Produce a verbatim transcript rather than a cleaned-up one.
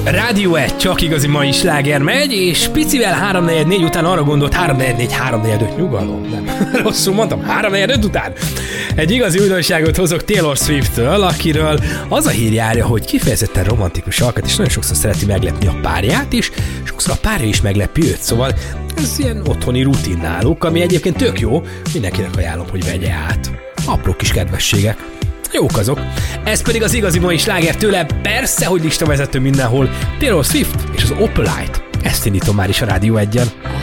Rádió egy, csak igazi mai sláger megy, és picivel háromnegyed után arra gondolt, háromnegyed háromnegyed nyugalom, nem, rosszul mondtam, háromnegyed után. Egy igazi újdonságot hozok Taylor Swift-től, akiről az a hír járja, hogy kifejezetten romantikus alkat, és nagyon sokszor szereti meglepni a párját is, sokszor a párja is meglepi őt, szóval ez ilyen otthoni rutin náluk, ami egyébként tök jó, mindenkinek ajánlom, hogy vegye át. Apró kis kedvességek. Jók azok. Ez pedig az igazi mai sláger tőle, persze, hogy listavezető mindenhol, Taylor Swift és az Opalite. Ezt indítom már is a Rádió egyen.